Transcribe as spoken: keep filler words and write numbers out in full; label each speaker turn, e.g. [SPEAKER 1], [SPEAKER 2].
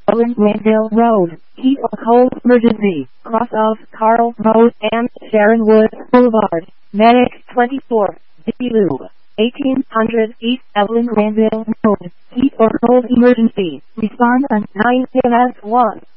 [SPEAKER 1] Evelyn Granville Road, heat or cold emergency, cross of Carl Road and Sharon Woods Boulevard, Medic twenty-four, Delu, eighteen hundred East Evelyn Granville Road, heat or cold emergency, respond on nine one one.